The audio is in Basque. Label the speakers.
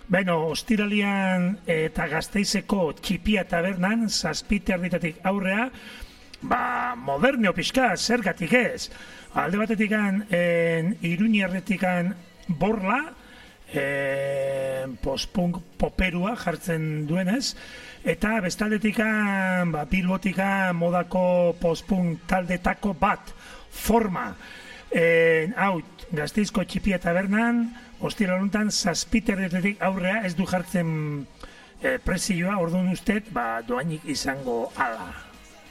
Speaker 1: Ostiralian eta Gasteizeko Txipia tabernan, 7:00 aurrea, moderneo pixka, zergatik ez. Alde batetik Iruñerretik Borla, post-punk poperua jartzen duenez, eta bestaldetik Bilbotik modako post-punk taldetako bat, Forma. Hau, Gasteizko Txipia tabernan, ostiral honetan 7:00 aurrea ez du jartzen prezioa, orduan ustez, doainik izango ala.